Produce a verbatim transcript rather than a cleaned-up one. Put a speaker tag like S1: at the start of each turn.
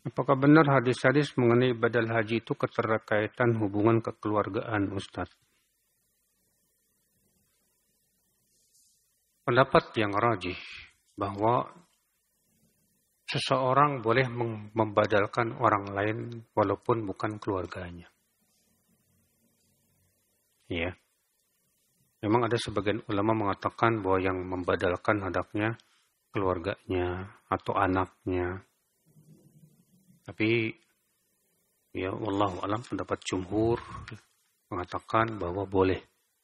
S1: Apakah benar hadis-hadis mengenai badal haji itu keterkaitan hubungan kekeluargaan, Ustaz? Pendapat yang rajih bahwa seseorang boleh membadalkan orang lain walaupun bukan keluarganya. Ya. Memang ada sebagian ulama mengatakan bahwa yang membadalkan hendaknya keluarganya atau anaknya. Tapi ya wallahu alam pendapat jumhur mengatakan bahwa boleh